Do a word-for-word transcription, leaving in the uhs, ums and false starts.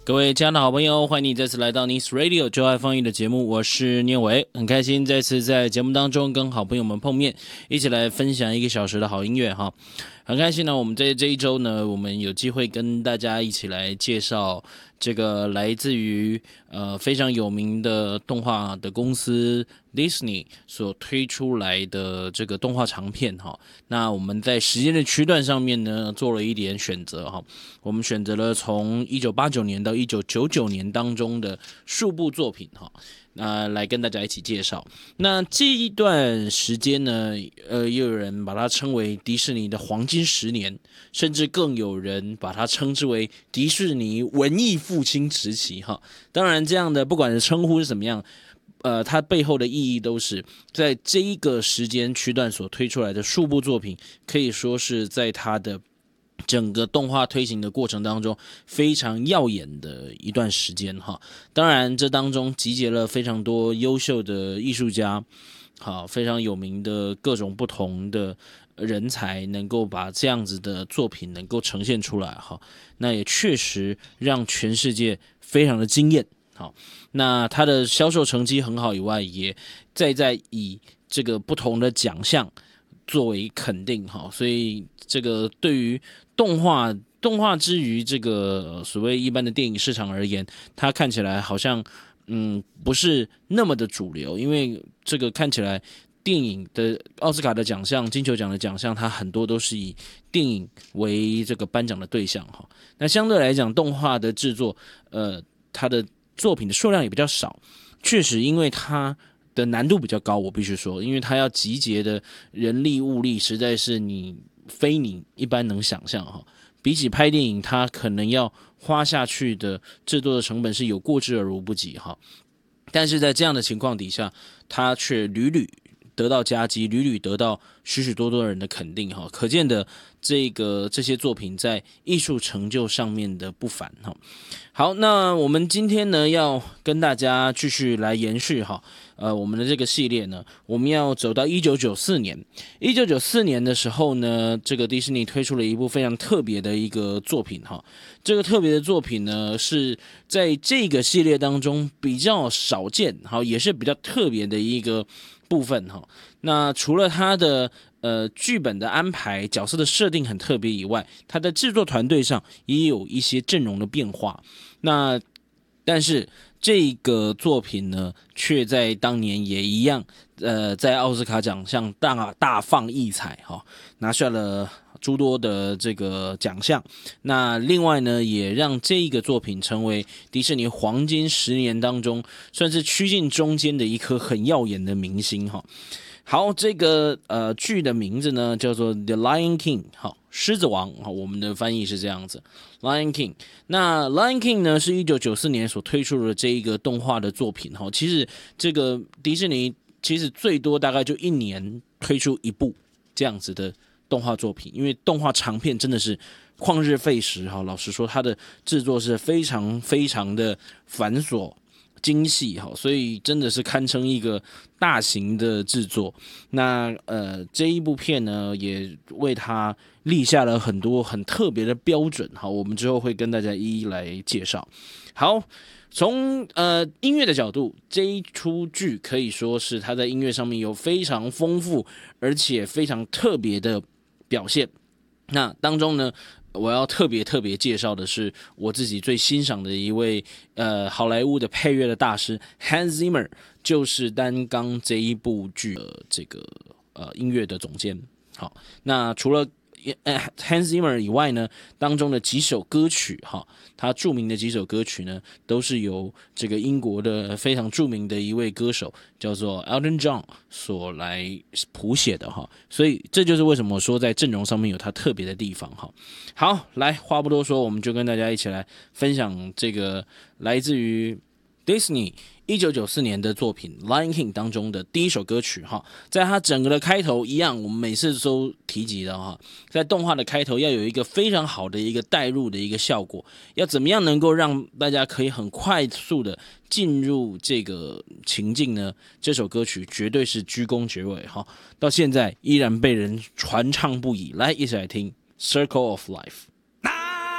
各位亲爱的好朋友，欢迎你再次来到 Nice Radio 就爱放映的节目，我是念伟，很开心再次在节目当中跟好朋友们碰面，一起来分享一个小时的好音乐哈。很开心呢，我们在这一周呢，我们有机会跟大家一起来介绍这个来自于呃非常有名的动画的公司 Disney 所推出来的这个动画长片哈。那我们在时间的区段上面呢，做了一点选择哈。我们选择了从一九八九年到一九九九年当中的数部作品哈。那来跟大家一起介绍。那这一段时间呢，呃，又有人把它称为迪士尼的黄金十年，甚至更有人把它称之为迪士尼文艺复兴时期哈。当然，这样的不管是称呼是怎么样，呃，它背后的意义都是在这一个时间区段所推出来的数部作品，可以说是在它的整个动画推行的过程当中非常耀眼的一段时间哈。当然这当中集结了非常多优秀的艺术家，好，非常有名的各种不同的人才能够把这样子的作品能够呈现出来哈。那也确实让全世界非常的惊艳。好，那它的销售成绩很好以外，也再在以这个不同的奖项作为肯定哈。所以这个对于动画动画之于这个所谓一般的电影市场而言，它看起来好像嗯不是那么的主流，因为这个看起来电影的奥斯卡的奖项、金球奖的奖项，它很多都是以电影为这个颁奖的对象哈。那相对来讲，动画的制作，呃，它的作品的数量也比较少，确实因为它的难度比较高，我必须说，因为它要集结的人力物力实在是你非你一般能想象哈。比起拍电影，它可能要花下去的制作的成本是有过之而无不及哈。但是在这样的情况底下，它却屡屡得到佳绩，屡屡得到许许多多人的肯定哈，可见的这个这些作品在艺术成就上面的不凡哈。好，那我们今天呢要跟大家继续来延续哈，呃，我们的这个系列呢，我们要走到一九九四年。一九九四年的时候呢，这个迪士尼推出了一部非常特别的一个作品哈。这个特别的作品呢，是在这个系列当中比较少见，好，也是比较特别的一个部分哈。那除了它的呃剧本的安排、角色的设定很特别以外，它的制作团队上也有一些阵容的变化。那但是这个作品呢，却在当年也一样，呃，在奥斯卡奖项大大放异彩哈，拿下了诸多的这个奖项。那另外呢，也让这个作品成为迪士尼黄金十年当中算是趋近中间的一颗很耀眼的明星哈。好，这个呃剧的名字呢叫做 The Lion King， 好，狮子王，好，我们的翻译是这样子 ，Lion King。那 Lion King 呢是一九九四年所推出的这一个动画的作品哈。其实这个迪士尼其实最多大概就一年推出一部这样子的动画作品，因为动画长片真的是旷日费时哈。老实说，它的制作是非常非常的繁琐精细哈，所以真的是堪称一个大型的制作。那呃这一部片呢，也为它立下了很多很特别的标准哈，我们之后会跟大家一一来介绍。好，从呃音乐的角度，这一出剧可以说是它在音乐上面有非常丰富而且非常特别的表现。那当中呢，我要特别特别介绍的是我自己最欣赏的一位呃好莱坞的配乐的大师 Hans Zimmer， 就是担纲这一部剧的这个呃音乐的总监。好，那除了Hans Zimmer 以外呢，当中的几首歌曲哈，他著名的几首歌曲呢，都是由这个英国的非常著名的一位歌手叫做 Elton John 所来谱写的哈，所以这就是为什么我说在阵容上面有他特别的地方哈。好，来话不多说，我们就跟大家一起来分享这个来自于 Disney一九九四年的作品《Lion King》当中的第一首歌曲哈，在它整个的开头一样，我们每次都提及的哈，在动画的开头要有一个非常好的一个带入的一个效果，要怎么样能够让大家可以很快速的进入这个情境呢？这首歌曲绝对是居功厥伟哈，到现在依然被人传唱不已。来，一起来听《Circle of Life》。